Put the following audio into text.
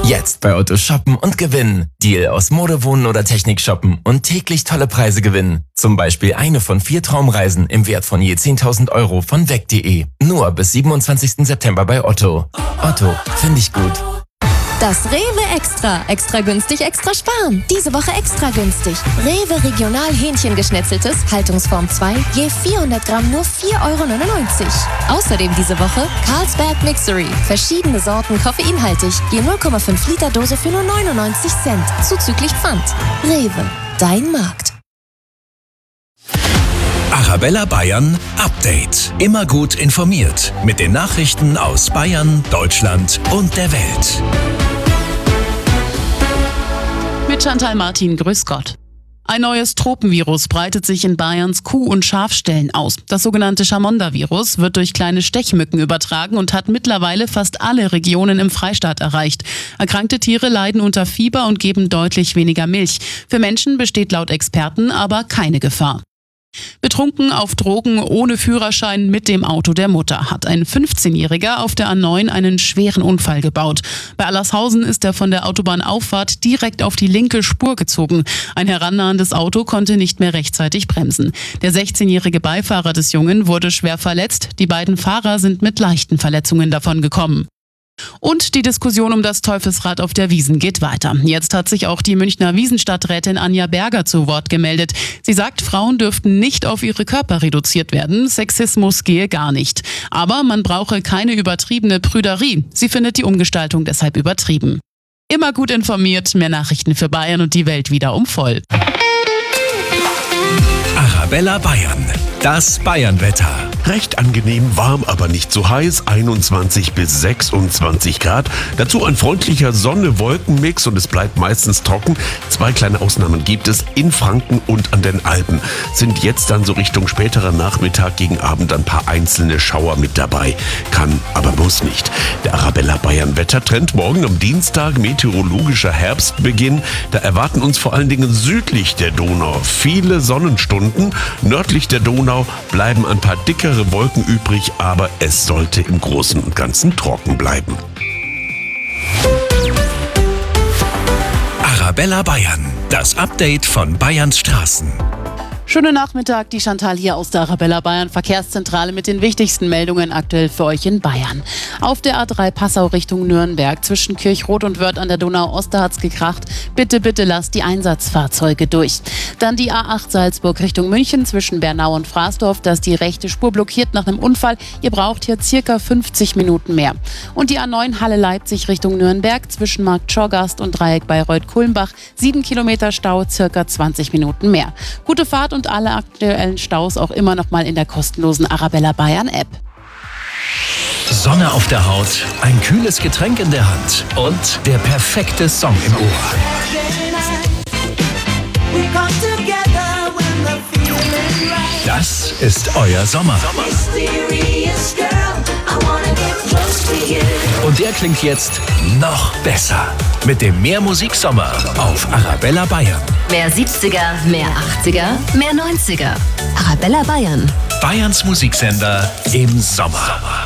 Jetzt bei Otto shoppen und gewinnen. Deal aus Mode, Wohnen oder Technik shoppen und täglich tolle Preise gewinnen. Zum Beispiel eine von 4 Traumreisen im Wert von je 10.000 Euro von weg.de. Nur bis 27. September bei Otto. Otto, finde ich gut. Das Rewe Extra. Extra günstig, extra sparen. Diese Woche extra günstig. Rewe Regional Hähnchengeschnetzeltes, Haltungsform 2, je 400 Gramm nur 4,99 Euro. Außerdem diese Woche Carlsberg Mixery. Verschiedene Sorten koffeinhaltig, je 0,5 Liter Dose für nur 99 Cent. Zuzüglich Pfand. Rewe, dein Markt. Arabella Bayern Update. Immer gut informiert mit den Nachrichten aus Bayern, Deutschland und der Welt. Mit Chantal Martin, grüß Gott. Ein neues Tropenvirus breitet sich in Bayerns Kuh- und Schafställen aus. Das sogenannte Chamonda-Virus wird durch kleine Stechmücken übertragen und hat mittlerweile fast alle Regionen im Freistaat erreicht. Erkrankte Tiere leiden unter Fieber und geben deutlich weniger Milch. Für Menschen besteht laut Experten aber keine Gefahr. Betrunken auf Drogen, ohne Führerschein mit dem Auto der Mutter hat ein 15-Jähriger auf der A9 einen schweren Unfall gebaut. Bei Allershausen ist er von der Autobahnauffahrt direkt auf die linke Spur gezogen. Ein herannahendes Auto konnte nicht mehr rechtzeitig bremsen. Der 16-jährige Beifahrer des Jungen wurde schwer verletzt. Die beiden Fahrer sind mit leichten Verletzungen davongekommen. Und die Diskussion um das Teufelsrad auf der Wiesn geht weiter. Jetzt hat sich auch die Münchner Wiesenstadträtin Anja Berger zu Wort gemeldet. Sie sagt, Frauen dürften nicht auf ihre Körper reduziert werden. Sexismus gehe gar nicht. Aber man brauche keine übertriebene Prüderie. Sie findet die Umgestaltung deshalb übertrieben. Immer gut informiert, mehr Nachrichten für Bayern und die Welt wieder um voll. Arabella Bayern. Das Bayernwetter. Recht angenehm, warm, aber nicht zu heiß, 21 bis 26 Grad. Dazu ein freundlicher Sonne-Wolken-Mix und es bleibt meistens trocken. 2 kleine Ausnahmen gibt es in Franken und an den Alpen. Sind jetzt dann so Richtung späterer Nachmittag gegen Abend ein paar einzelne Schauer mit dabei. Kann, aber muss nicht. Der Arabella Bayern Wettertrend morgen am Dienstag, meteorologischer Herbstbeginn. Da erwarten uns vor allen Dingen südlich der Donau viele Sonnenstunden. Nördlich der Donau bleiben ein paar dickere Wolken übrig, aber es sollte im Großen und Ganzen trocken bleiben. Arabella Bayern. Das Update von Bayerns Straßen. Schönen Nachmittag, die Chantal hier aus der Arabella Bayern Verkehrszentrale mit den wichtigsten Meldungen aktuell für euch in Bayern. Auf der A3 Passau Richtung Nürnberg zwischen Kirchrot und Wörth an der Donau-Oster hat's gekracht. Bitte, bitte lasst die Einsatzfahrzeuge durch. Dann die A8 Salzburg Richtung München zwischen Bernau und Fraßdorf, da ist die rechte Spur blockiert nach einem Unfall. Ihr braucht hier circa 50 Minuten mehr. Und die A9 Halle Leipzig Richtung Nürnberg zwischen Markt Schorgast und Dreieck Bayreuth-Kulmbach. 7 Kilometer Stau, circa 20 Minuten mehr. Gute Fahrt und alle aktuellen Staus auch immer noch mal in der kostenlosen Arabella Bayern App. Sonne auf der Haut, ein kühles Getränk in der Hand und der perfekte Song im Ohr. Das ist euer Sommer. Und der klingt jetzt noch besser. Mit dem Mehr Musiksommer auf Arabella Bayern. Mehr 70er, mehr 80er, mehr 90er. Arabella Bayern. Bayerns Musiksender im Sommer.